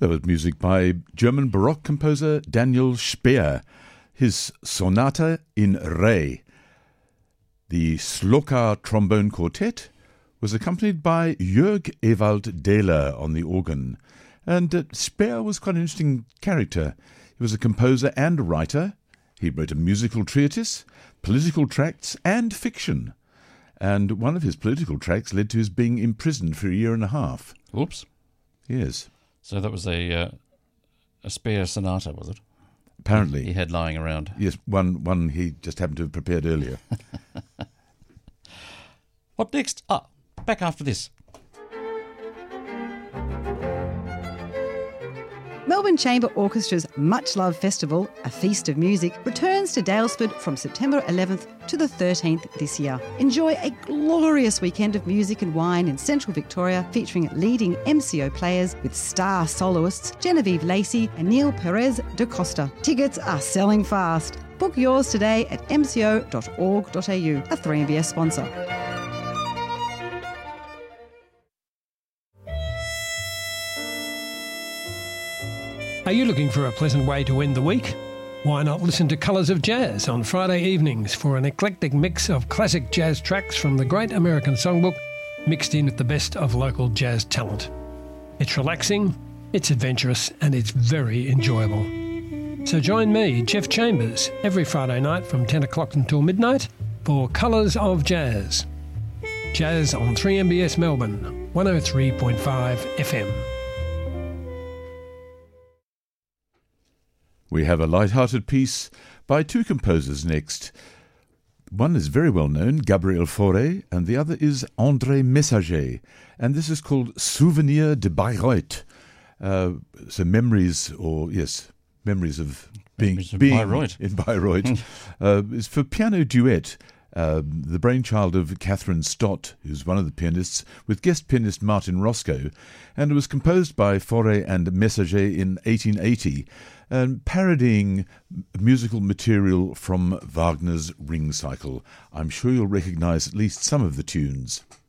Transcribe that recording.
There was music by German Baroque composer Daniel Speer, his Sonata in Re. The Slokar Trombone Quartet was accompanied by Jörg Ewald Dehler on the organ. And Speer was quite an interesting character. He was a composer and a writer. He wrote a musical treatise, political tracts, and fiction. And one of his political tracts led to his being imprisoned for a year and a half. Oops. Yes. So that was a Speer sonata, was it? Apparently. He had lying around. Yes, one he just happened to have prepared earlier. What next? Back after this. Melbourne Chamber Orchestra's Much Love Festival, a feast of music, returns to Daylesford from September 11th to the 13th this year. Enjoy a glorious weekend of music and wine in central Victoria, featuring leading MCO players with star soloists Genevieve Lacey and Neil Perez da Costa. Tickets are selling fast. Book yours today at mco.org.au, a 3MBS sponsor. Are you looking for a pleasant way to end the week? Why not listen to Colours of Jazz on Friday evenings for an eclectic mix of classic jazz tracks from the Great American Songbook mixed in with the best of local jazz talent. It's relaxing, it's adventurous, and it's very enjoyable. So join me, Jeff Chambers, every Friday night from 10 o'clock until midnight for Colours of Jazz. Jazz on 3MBS Melbourne, 103.5 FM. We have a light-hearted piece by two composers next. One is very well known, Gabriel Fauré, and the other is André Messager. And this is called Souvenir de Bayreuth. So memories of being Bayreuth. in Bayreuth. It's for piano duet. The brainchild of Catherine Stott, who's one of the pianists, with guest pianist Martin Roscoe, and it was composed by Fauré and Messager in 1880, parodying musical material from Wagner's Ring Cycle. I'm sure you'll recognise at least some of the tunes.